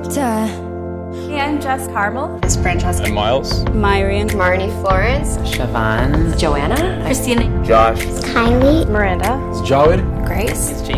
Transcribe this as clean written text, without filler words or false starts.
helicopter. Hey, I'm Jess Carmel. It's Francesca. I'm Miles. Myrian. Marnie Florence. Siobhan. Joanna. Christina. Josh. Kylie. Miranda. It's Jawed. Grace. It's